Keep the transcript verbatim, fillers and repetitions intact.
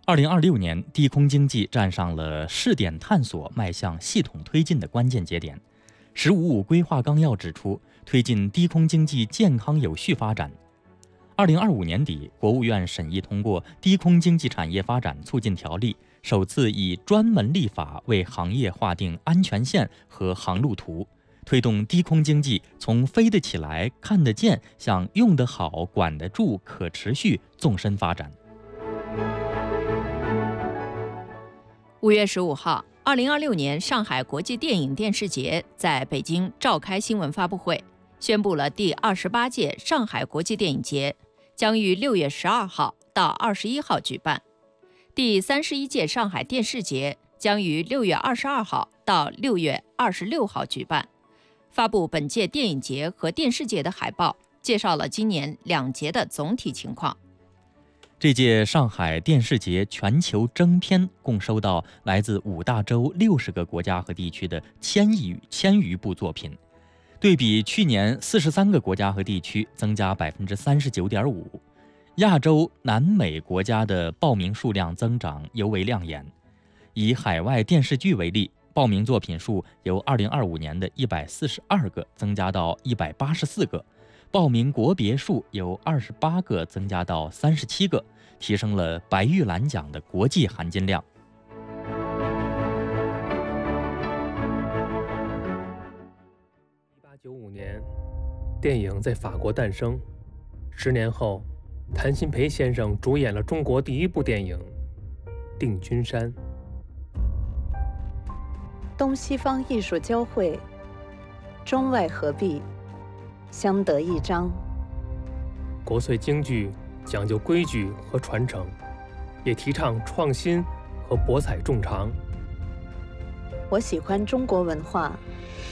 二零二六年，低空经济站上了试点探索迈向系统推进的关键节点。“十五五”规划纲要指出，推进低空经济健康有序发展。二零二五年底，国务院审议通过《低空经济产业发展促进条例》，首次以专门立法为行业划定安全线和航路图，推动低空经济从飞得起来、看得见向用得好、管得住、可持续纵深发展。 五月十五号，二零二六年上海国际电影电视节在北京召开新闻发布会，宣布了第二十八届上海国际电影节将于六月十二号到二十一号举办，第三十一届上海电视节将于六月二十二号到六月二十六号举办。发布本届电影节和电视节的海报，介绍了今年两节的总体情况。 这届上海电视节全球征片共收到来自五大洲六十个国家和地区的千亿千余部作品，对比去年四十三个国家和地区增加百分之三十九点五。亚洲、南美国家的报名数量增长尤为亮眼。以海外电视剧为例，报名作品数由二零二五年的一百四十二个增加到一百八十四个。报名国别数由二十八个增加到三十七个，提升了白玉兰奖的国际含金量。 一八九五年，电影在法国诞生。十年后，谭鑫培先生主演了中国第一部电影《定军山》。 东西方艺术交汇，中外合璧，相得益彰。 国粹京剧讲究规矩和传承，也提倡创新和博采众长。 我喜欢中国文化，